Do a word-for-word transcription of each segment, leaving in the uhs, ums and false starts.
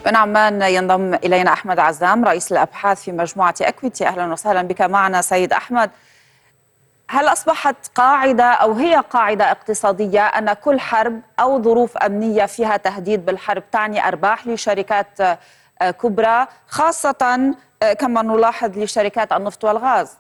من عمان ينضم إلينا أحمد عزام رئيس الأبحاث في مجموعة أكويتي. أهلا وسهلا بك معنا سيد أحمد. هل أصبحت قاعدة أو هي قاعدة اقتصادية أن كل حرب أو ظروف أمنية فيها تهديد بالحرب تعني أرباح لشركات كبرى، خاصة كما نلاحظ لشركات النفط والغاز؟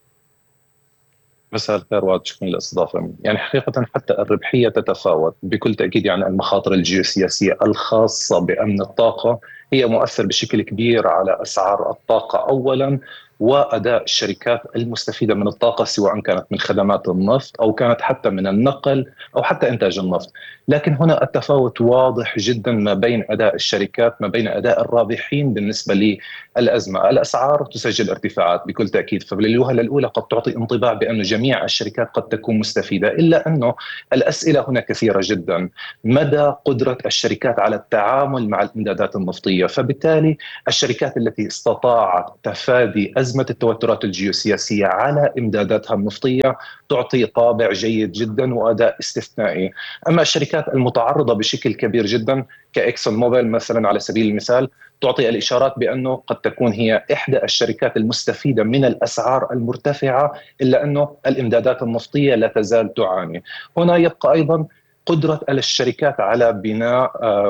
مساء الخير وشكرا للاستضافه. يعني حقيقه حتى الربحيه تتفاوت بكل تاكيد. يعني المخاطر الجيوسياسيه الخاصه بامن الطاقه هي مؤثر بشكل كبير على اسعار الطاقه اولا، واداء الشركات المستفيده من الطاقه سواء كانت من خدمات النفط او كانت حتى من النقل او حتى انتاج النفط. لكن هنا التفاوت واضح جدا ما بين اداء الشركات، ما بين اداء الرابحين بالنسبه للازمه. الاسعار تسجل ارتفاعات بكل تاكيد، فبالوهله الاولى قد تعطي انطباع بان جميع الشركات قد تكون مستفيده، الا انه الاسئله هنا كثيره جدا. مدى قدره الشركات على التعامل مع الامدادات النفطيه؟ فبالتالي الشركات التي استطاعت تفادي ازمه التوترات الجيوسياسيه على امداداتها النفطيه تعطي طابع جيد جدا واداء استثنائي. اما الشركات المتعرضه بشكل كبير جدا كاكسون موبيل مثلا على سبيل المثال تعطي الاشارات بانه قد تكون هي احدى الشركات المستفيده من الاسعار المرتفعه، الا انه الامدادات النفطيه لا تزال تعاني. هنا يبقى ايضا قدرة الشركات على بناء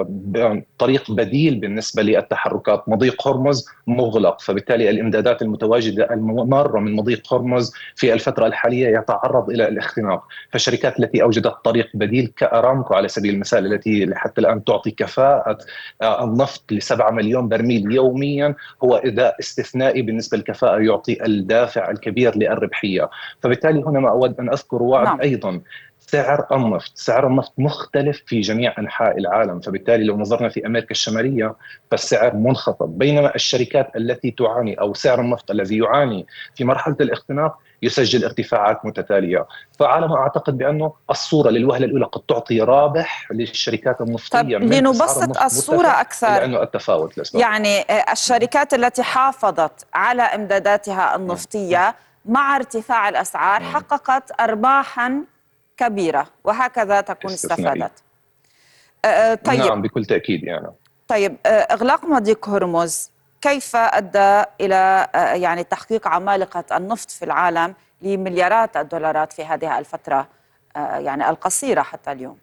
طريق بديل بالنسبة للتحركات. مضيق هرمز مغلق، فبالتالي الإمدادات المتواجدة المارة من مضيق هرمز في الفترة الحالية يتعرض إلى الاختناق. فالشركات التي أوجدت طريق بديل كأرامكو على سبيل المثال، التي حتى الآن تعطي كفاءة النفط لسبعة مليون برميل يوميا، هو أداء استثنائي بالنسبة للكفاءة، يعطي الدافع الكبير للربحية. فبالتالي هنا ما أود أن أذكر وعد نعم. أيضا سعر النفط، سعر النفط مختلف في جميع أنحاء العالم، فبالتالي لو نظرنا في أمريكا الشمالية فالسعر منخفض، بينما الشركات التي تعاني أو سعر النفط الذي يعاني في مرحلة الاختناق يسجل ارتفاعات متتالية. فعلى ما أعتقد بأنه الصورة للوهلة الأولى قد تعطي رابح للشركات النفطية من لنبسط الصورة أكثر، لأنه التفاوت الأسباب. يعني الشركات التي حافظت على إمداداتها النفطية مع ارتفاع الأسعار حققت أرباحاً كبيرة، وهكذا تكون استفادت. أه طيب نعم بكل تأكيد. يعني طيب إغلاق مضيق هرمز كيف أدى إلى يعني تحقيق عمالقة النفط في العالم لمليارات الدولارات في هذه الفترة يعني القصيرة حتى اليوم؟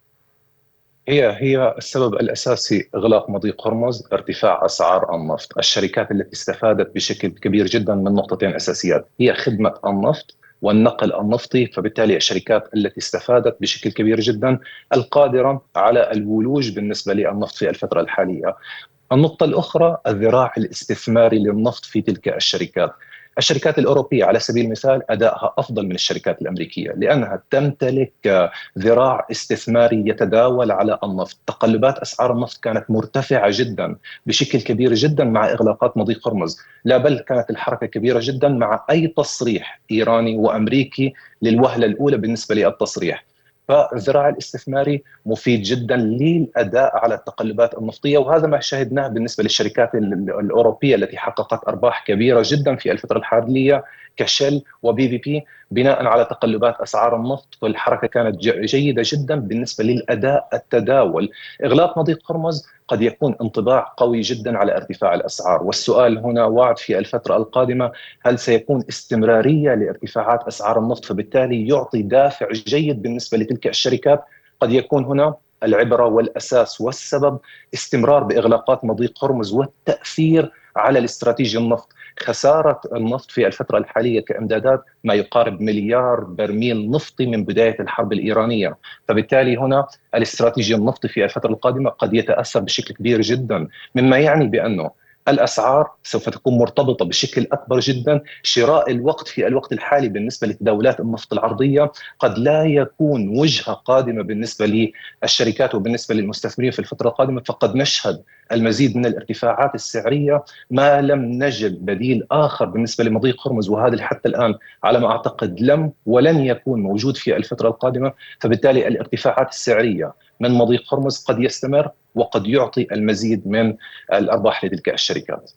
هي هي السبب الاساسي اغلاق مضيق هرمز ارتفاع اسعار النفط. الشركات التي استفادت بشكل كبير جدا من نقطتين اساسيات هي خدمه النفط والنقل النفطي، فبالتالي الشركات التي استفادت بشكل كبير جدا القادرة على الولوج بالنسبة للنفط في الفترة الحالية. النقطة الأخرى الذراع الاستثماري للنفط في تلك الشركات. الشركات الأوروبية على سبيل المثال أدائها أفضل من الشركات الأمريكية لأنها تمتلك ذراع استثماري يتداول على النفط. تقلبات أسعار النفط كانت مرتفعة جدا بشكل كبير جدا مع إغلاقات مضيق هرمز، لا بل كانت الحركة كبيرة جدا مع أي تصريح إيراني وأمريكي للوهلة الأولى بالنسبة للتصريح. فالذراع الاستثماري مفيد جدا للاداء على التقلبات النفطيه، وهذا ما شاهدناه بالنسبه للشركات الاوروبيه التي حققت ارباح كبيره جدا في الفتره الحاليه كشل وبي في بي بناء على تقلبات اسعار النفط، والحركه كانت جيده جدا بالنسبه للاداء التداول. اغلاق مضيق هرمز قد يكون انطباع قوي جدا على ارتفاع الاسعار، والسؤال هنا واعد في الفتره القادمه هل سيكون استمراريه لارتفاعات اسعار النفط، فبالتالي يعطي دافع جيد بالنسبه لتلك الشركات. قد يكون هنا العبره والاساس والسبب استمرار باغلاقات مضيق هرمز والتاثير على الاستراتيجيه النفط. خساره النفط في الفتره الحاليه كامدادات ما يقارب مليار برميل نفطي من بدايه الحرب الايرانيه، فبالتالي هنا الاستراتيجيه النفطي في الفتره القادمه قد يتاثر بشكل كبير جدا، مما يعني بانه الأسعار سوف تكون مرتبطة بشكل أكبر جدا. شراء الوقت في الوقت الحالي بالنسبة لتداولات النفط العرضية قد لا يكون وجهة قادمة بالنسبة للشركات وبالنسبة للمستثمرين في الفترة القادمة، فقد نشهد المزيد من الارتفاعات السعرية ما لم نجد بديل آخر بالنسبة لمضيق هرمز، وهذا حتى الآن على ما أعتقد لم ولن يكون موجود في الفترة القادمة. فبالتالي الارتفاعات السعرية من مضيق هرمز قد يستمر وقد يعطي المزيد من الأرباح لتلك الشركات.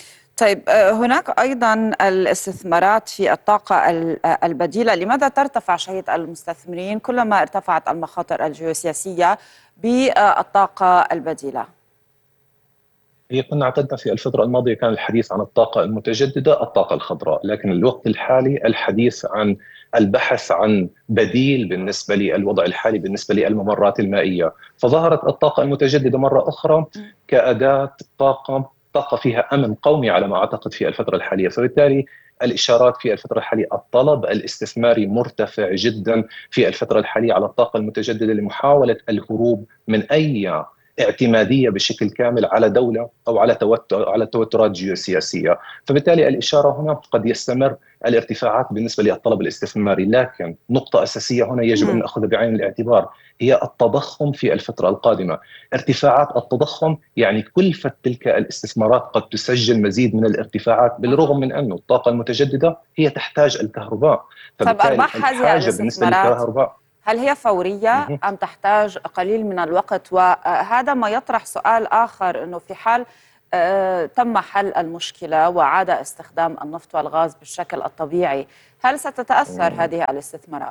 طيب هناك أيضا الاستثمارات في الطاقة البديلة، لماذا ترتفع شهية المستثمرين كلما ارتفعت المخاطر الجيوسياسية بالطاقة البديلة؟ هي كنا اعتدنا في الفترة الماضية كان الحديث عن الطاقة المتجددة، الطاقة الخضراء، لكن الوقت الحالي الحديث عن البحث عن بديل بالنسبة للوضع الحالي بالنسبة للممرات المائية. فظهرت الطاقة المتجددة مرة أخرى كأداة طاقة طاقة فيها أمن قومي على ما أعتقد في الفترة الحالية. فبالتالي الإشارات في الفترة الحالية الطلب الاستثماري مرتفع جدا في الفترة الحالية على الطاقة المتجددة لمحاولة الهروب من أي اعتماديه بشكل كامل على دوله او على توتر على توترات جيوسياسيه. فبالتالي الاشاره هنا قد يستمر الارتفاعات بالنسبه للطلب الاستثماري، لكن نقطه اساسيه هنا يجب ان ناخذها بعين الاعتبار هي التضخم في الفتره القادمه. ارتفاعات التضخم يعني كلفه تلك الاستثمارات قد تسجل مزيد من الارتفاعات، بالرغم من انه الطاقه المتجدده هي تحتاج الكهرباء. طب ارباح هذه الاستثمارات هل هي فورية أم تحتاج قليل من الوقت؟ وهذا ما يطرح سؤال آخر، أنه في حال تم حل المشكلة وعاد استخدام النفط والغاز بالشكل الطبيعي، هل ستتأثر هذه الاستثمارات؟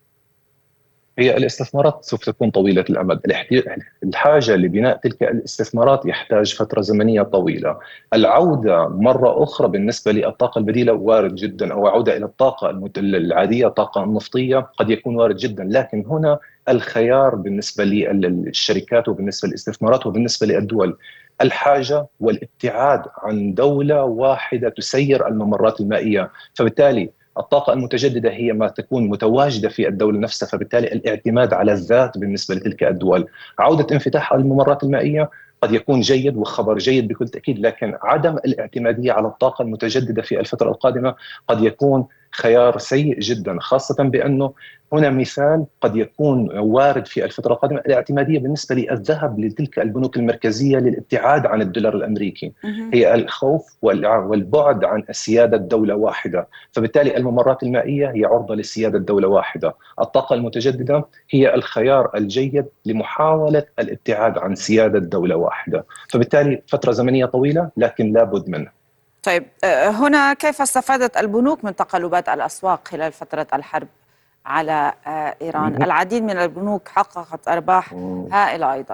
هي الاستثمارات سوف تكون طويلة الأمد. الحاجة لبناء تلك الاستثمارات يحتاج فترة زمنية طويلة. العودة مرة أخرى بالنسبة للطاقة البديلة وارد جدا، أو عودة إلى الطاقة العادية الطاقة النفطية قد يكون وارد جدا، لكن هنا الخيار بالنسبة للشركات وبالنسبة للاستثمارات وبالنسبة للدول الحاجة والابتعاد عن دولة واحدة تسير الممرات المائية. فبالتالي الطاقة المتجددة هي ما تكون متواجدة في الدولة نفسها، فبالتالي الاعتماد على الذات بالنسبة لتلك الدول. عودة انفتاح الممرات المائية قد يكون جيد وخبر جيد بكل تأكيد، لكن عدم الاعتمادية على الطاقة المتجددة في الفترة القادمة قد يكون خيار سيء جدا، خاصة بأنه هنا مثال قد يكون وارد في الفترة القادمة الاعتمادية بالنسبة للذهب لتلك البنوك المركزية للابتعاد عن الدولار الأمريكي. هي الخوف والبعد عن سيادة دولة واحدة، فبالتالي الممرات المائية هي عرضة لسيادة دولة واحدة. الطاقة المتجددة هي الخيار الجيد لمحاولة الابتعاد عن سيادة دولة واحدة، فبالتالي فترة زمنية طويلة لكن لابد منها. طيب هنا كيف استفادت البنوك من تقلبات الأسواق خلال فترة الحرب على إيران؟ العديد من البنوك حققت أرباح هائلة أيضا.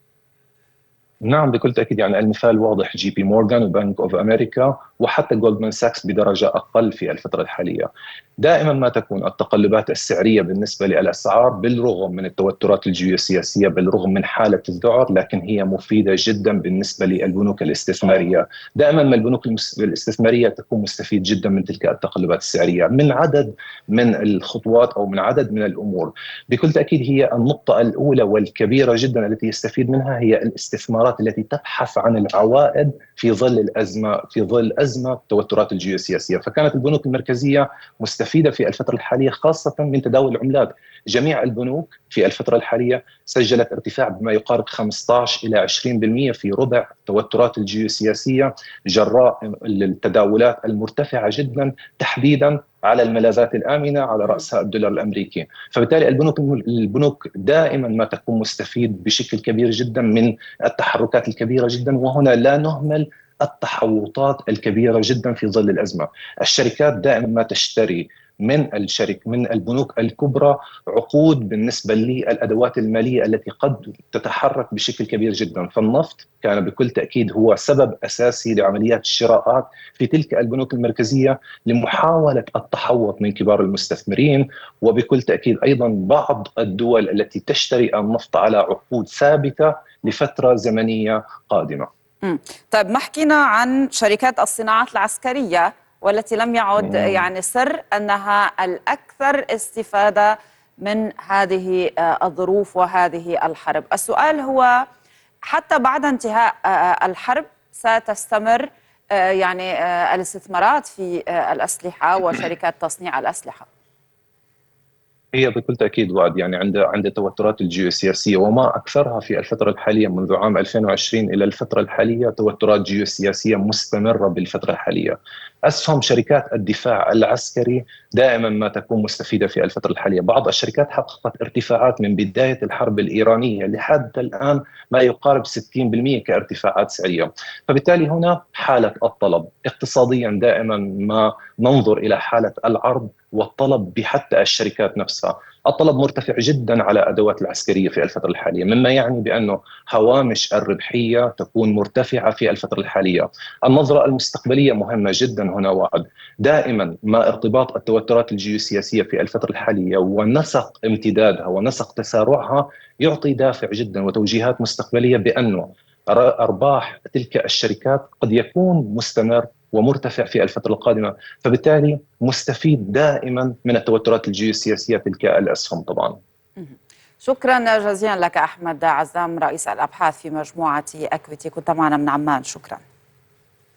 نعم بكل تأكيد، يعني المثال واضح، جي بي مورغان وبنك أوف أمريكا وحتى جولدمان ساكس بدرجة أقل في الفترة الحالية. دائما ما تكون التقلبات السعرية بالنسبة للأسعار بالرغم من التوترات الجيوسياسية، بالرغم من حالة الذعر، لكن هي مفيدة جدا بالنسبة للبنوك الاستثمارية. دائما ما البنوك الاستثمارية تكون مستفيد جدا من تلك التقلبات السعرية من عدد من الخطوات أو من عدد من الأمور. بكل تأكيد هي النقطة الأولى والكبيرة جدا التي يستفيد منها هي الاستثمارات التي تبحث عن العوائد في ظل الأزمة في ظل أزمة التوترات الجيوسياسية. فكانت البنوك المركزية مستفيدة في الفترة الحالية خاصة من تداول العملات. جميع البنوك في الفترة الحالية سجلت ارتفاع بما يقارب خمسة عشر إلى عشرين بالمئة في ربع التوترات الجيوسياسية جراء التداولات المرتفعة جدا تحديدا على الملاذات الآمنة على رأسها الدولار الأمريكي. فبالتالي البنوك البنوك دائما ما تكون مستفيد بشكل كبير جدا من التحركات الكبيرة جدا، وهنا لا نهمل التحوطات الكبيرة جدا في ظل الأزمة. الشركات دائما ما تشتري من الشركة من البنوك الكبرى عقود بالنسبة للأدوات المالية التي قد تتحرك بشكل كبير جدا. فالنفط كان بكل تأكيد هو سبب أساسي لعمليات الشراءات في تلك البنوك المركزية لمحاولة التحوط من كبار المستثمرين، وبكل تأكيد أيضا بعض الدول التي تشتري النفط على عقود ثابتة لفترة زمنية قادمة. مم. طيب ما حكينا عن شركات الصناعات العسكرية والتي لم يعد مم. يعني سر أنها الأكثر استفادة من هذه الظروف وهذه الحرب. السؤال هو حتى بعد انتهاء الحرب ستستمر يعني الاستثمارات في الأسلحة وشركات تصنيع الأسلحة؟ هي بكل تأكيد وعد، يعني عند عند التوترات الجيوسياسية وما أكثرها في الفترة الحالية منذ عام ألفين وعشرين إلى الفترة الحالية، توترات جيوسياسية مستمرة بالفترة الحالية. أسهم شركات الدفاع العسكري دائما ما تكون مستفيدة في الفترة الحالية. بعض الشركات حققت ارتفاعات من بداية الحرب الإيرانية لحد الآن ما يقارب ستين بالمئة كارتفاعات سعرية. فبالتالي هنا حالة الطلب اقتصاديا دائما ما ننظر إلى حالة العرض والطلب بحتى الشركات نفسها. الطلب مرتفع جدا على الأدوات العسكرية في الفترة الحالية، مما يعني بأنه هوامش الربحية تكون مرتفعة في الفترة الحالية. النظرة المستقبلية مهمة جدا هنا وعد. دائما ما ارتباط التوترات الجيوسياسية في الفترة الحالية ونسق امتدادها ونسق تسارعها يعطي دافع جدا وتوجيهات مستقبلية بأنه أرباح تلك الشركات قد يكون مستمر ومرتفع في الفترة القادمة، فبالتالي مستفيد دائما من التوترات الجيوسياسية تلك الأسهم طبعا. شكرا جزيلا لك أحمد عزام رئيس الأبحاث في مجموعة أكويتي، كنت معنا من عمان. شكرا.